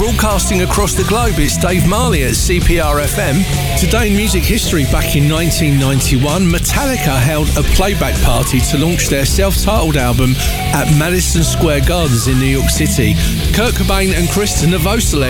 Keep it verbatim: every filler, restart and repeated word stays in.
Broadcasting across the globe, it's Dave Marley at C P R F M. Today in music history, back in nineteen ninety-one, Metallica held a playback party to launch their self-titled album at Madison Square Gardens in New York City. Kurt Cobain and Chris Novoselic